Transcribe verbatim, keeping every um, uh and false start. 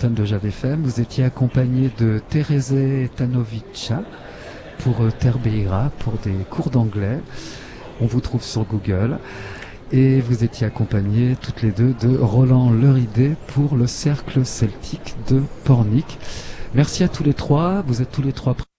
l'antenne de Jave F M. Vous étiez accompagné de Tereze Tanovica pour euh, Terre Beira, pour des cours d'anglais. On vous trouve sur Google. Et vous étiez accompagnés toutes les deux de Roland Leridé pour le Cercle Celtique de Pornic. Merci à tous les trois. Vous êtes tous les trois